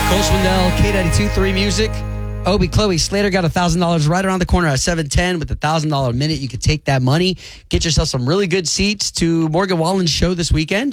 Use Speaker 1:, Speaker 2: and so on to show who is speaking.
Speaker 1: Cole Swindell, K92.3 Music. Obi, Chloe, Slater got $1,000 right around the corner at 710 with the $1,000 minute. You could take that money, get yourself some really good seats to Morgan Wallen's show this weekend.